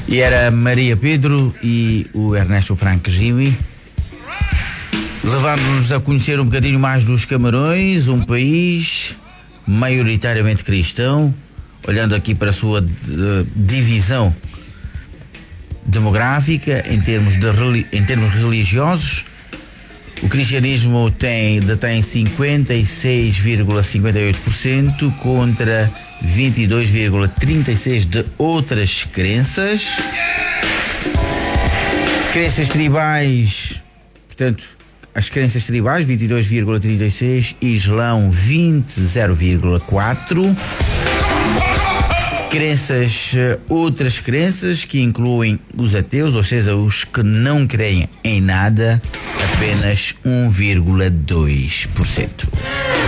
E era Maria Pedro e o Ernesto Franco Jimmy, levando-nos a conhecer um bocadinho mais dos Camarões, um país maioritariamente cristão, olhando aqui para a sua divisão demográfica em termos religiosos. O cristianismo detém 56,58% contra 22,36% de outras crenças. Crenças tribais, portanto, as crenças tribais 22,36%, Islão 0,4%. Outras crenças que incluem os ateus, ou seja, os que não creem em nada, apenas 1,2%.